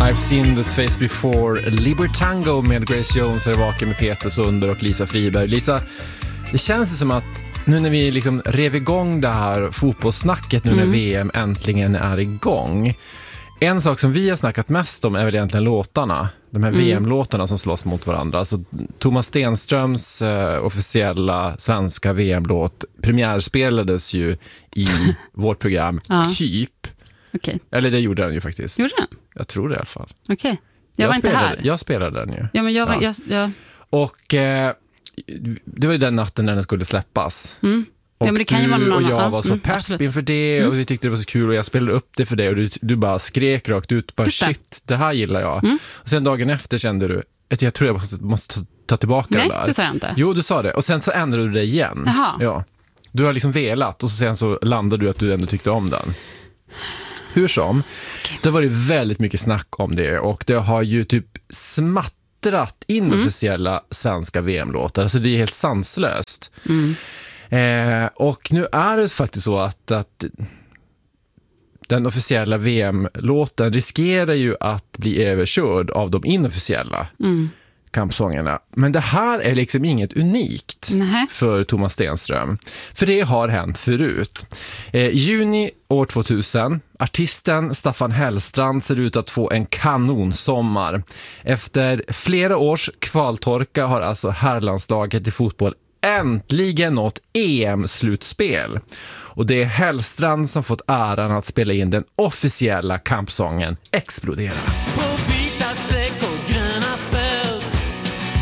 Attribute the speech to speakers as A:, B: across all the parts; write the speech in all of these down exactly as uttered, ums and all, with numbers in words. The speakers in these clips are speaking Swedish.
A: I've seen that face before. Libertango med Grace Jones är vaken med Peter Sundberg och Lisa Friberg. Lisa, det känns som att nu när vi liksom rev igång det här fotbollssnacket nu mm. när V M äntligen är igång. En sak som vi har snackat mest om är väl egentligen låtarna. De här mm. V M-låtarna som slåss mot varandra. Alltså, Thomas Stenströms uh, officiella svenska V M-låt premiärspelades ju i vårt program ja. typ.
B: Okay.
A: Eller det gjorde den ju faktiskt.
B: Gjorde den?
A: Jag tror det i alla fall.
B: Okej. Okay. Jag,
A: jag
B: var
A: spelade,
B: inte här.
A: Jag spelade den ju.
B: Ja, men jag var...
A: Ja.
B: Jag, jag...
A: Och eh, det var ju den natten när den skulle släppas.
B: Mm.
A: Och
B: ja, men det kan
A: du
B: ju vara någon
A: och jag
B: annan.
A: var så
B: mm,
A: pepp
B: absolut.
A: inför det mm. och vi tyckte det var så kul och jag spelade upp det för dig och du, du bara skrek rakt ut. Bara, shit, det här gillar jag. Mm. Och sen dagen efter kände du att jag tror jag måste, måste ta, ta tillbaka
B: Nej,
A: det där.
B: Nej, det sa jag inte.
A: Jo, du sa det. Och sen så ändrade du det igen.
B: Jaha.
A: Ja. Du har liksom velat och sen så landade du att du ändå tyckte om den. Hur som, okay. det var ju väldigt mycket snack om det och det har ju typ smattrat in mm. officiella svenska V M-låtar. Alltså det är helt sanslöst.
B: Mm.
A: Eh, och nu är det faktiskt så att, att den officiella V M-låten riskerar ju att bli överkörd av de inofficiella mm. kampsångerna. Men det här är liksom inget unikt
B: Nej.
A: för Thomas Stenström. För det har hänt förut. Eh, juni år tvåtusen, artisten Staffan Hellstrand ser ut att få en kanonsommar. Efter flera års kvaltorka har alltså herrlandslaget i fotboll äntligen nått E M-slutspel. Och det är Hellstrand som fått äran att spela in den officiella kampsången Explodera.
C: På vita streck och gröna fält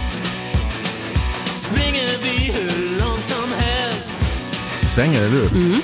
C: springer vi hur långt som helst.
A: Svänger, eller hur?
B: Mm.